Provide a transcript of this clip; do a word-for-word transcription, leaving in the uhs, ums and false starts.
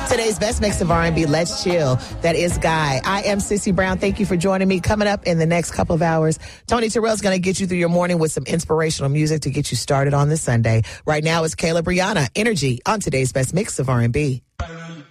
Today's best mix of R and B. Let's chill. That is Guy. I am Sissy Brown. Thank you for joining me. Coming up in the next couple of hours, Tony Terrell's going to get you through your morning with some inspirational music to get you started on this Sunday. Right now, it's Kayla Brianna, Energy, on today's best mix of R and B.